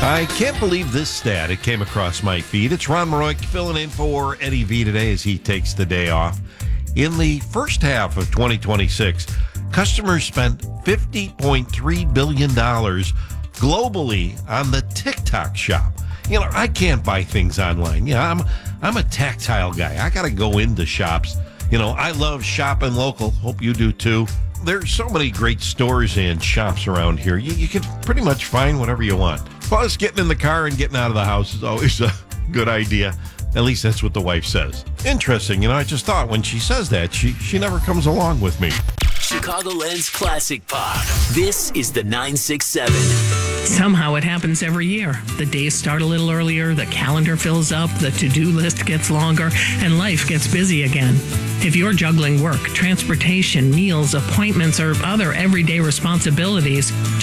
I can't believe this stat. It came across my feed. It's Ron Maroy filling in for Eddie V today as he takes the day off. In the first half of 2026, customers spent $50.3 billion globally on the TikTok shop. You know, I can't buy things online. Yeah, I'm a tactile guy. I got to go into shops. You know, I love shopping local. Hope you do too. There's so many great stores and shops around here. You can pretty much find whatever you want. Plus, getting in the car and getting out of the house is always a good idea. At least that's what the wife says. Interesting, I just thought when she says that, she never comes along with me. Chicagoland's Classic Pop. This is the 967. Somehow it happens every year. The days start a little earlier, the calendar fills up, the to-do list gets longer, and life gets busy again. If you're juggling work, transportation, meals, appointments, or other everyday responsibilities,